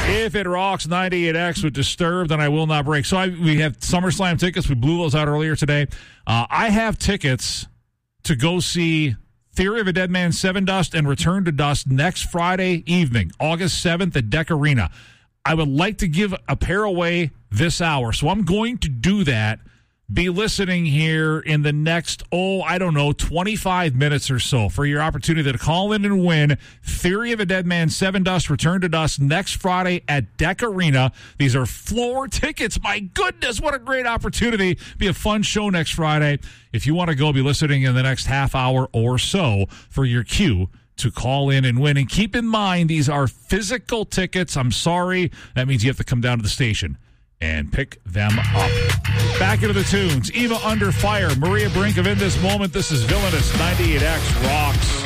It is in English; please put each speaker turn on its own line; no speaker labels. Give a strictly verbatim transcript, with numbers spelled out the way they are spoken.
If it rocks ninety-eight X with Disturbed, then I will not break. So I, we have SummerSlam tickets. We blew those out earlier today. Uh, I have tickets to go see Theory of a Dead Man, Seven Dust, and Return to Dust next Friday evening, August seventh at Deck Arena. I would like to give a pair away this hour, so I'm going to do that. Be listening here in the next, oh, I don't know, twenty-five minutes or so for your opportunity to call in and win Theory of a Dead Man, Seven Dust, Return to Dust next Friday at Deck Arena. These are floor tickets. My goodness, what a great opportunity. Be a fun show next Friday. If you want to go, be listening in the next half hour or so for your cue to call in and win. And keep in mind, these are physical tickets. I'm sorry. That means you have to come down to the station and pick them up. Back into the tunes. Eva Under Fire. Maria Brink of In This Moment. This is Villainous. ninety-eight X rocks.